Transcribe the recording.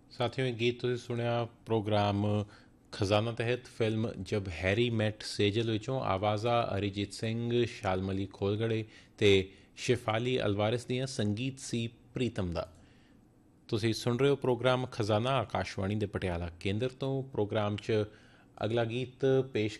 ਸਾਥੀਓ ਇਹ ਗੀਤ ਤੁਸੀਂ ਸੁਣਿਆ ਪ੍ਰੋਗਰਾਮ ਖਜ਼ਾਨਾ ਤਹਿਤ ਫਿਲਮ ਜਬ ਹੈਰੀ ਮੈਟ ਸੇਜਲ ਵਿੱਚੋਂ ਆਵਾਜ਼ਾਂ ਅਰੀਜੀਤ ਸਿੰਘ, ਸ਼ਾਲਮਲੀ ਖੋਲਗੜੇ ਅਤੇ ਸ਼ਿਫਾਲੀ ਅਲਵਾਰਿਸ ਦੀਆਂ, ਸੰਗੀਤ ਸੀ ਪ੍ਰੀਤਮ ਦਾ। ਤੁਸੀਂ ਸੁਣ ਰਹੇ ਹੋ ਪ੍ਰੋਗਰਾਮ ਖਜ਼ਾਨਾ ਆਕਾਸ਼ਵਾਣੀ ਦੇ ਪਟਿਆਲਾ ਕੇਂਦਰ ਤੋਂ। ਪ੍ਰੋਗਰਾਮ 'ਚ ਅਗਲਾ ਗੀਤ ਪੇਸ਼